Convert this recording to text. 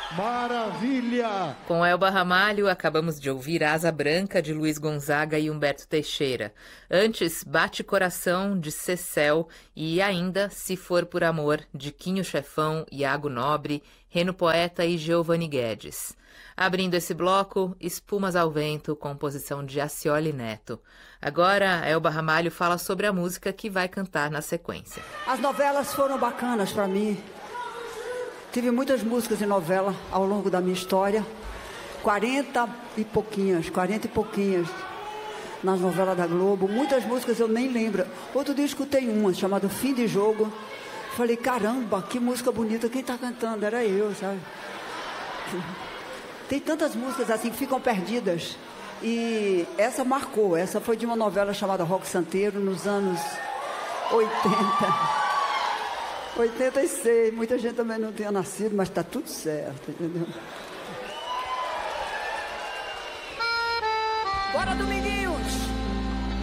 Maravilha! Com Elba Ramalho, acabamos de ouvir Asa Branca, de Luiz Gonzaga e Humberto Teixeira. Antes, Bate Coração, de Cecel, e ainda Se For Por Amor, de Quinho Chefão, Iago Nobre, Reno Poeta e Giovanni Guedes. Abrindo esse bloco, Espumas ao Vento, composição de Acioli Neto. Agora, Elba Ramalho fala sobre a música que vai cantar na sequência. As novelas foram bacanas para mim. Tive muitas músicas de novela ao longo da minha história. 40 e pouquinhas nas novelas da Globo. Muitas músicas eu nem lembro. Outro dia eu escutei uma chamada Fim de Jogo. Falei, caramba, que música bonita. Quem tá cantando? Era eu, sabe? Tem tantas músicas assim que ficam perdidas. E essa marcou. Essa foi de uma novela chamada Roque Santeiro, nos anos 86. Muita gente também não tinha nascido, mas tá tudo certo, entendeu? Bora, Dominguinho!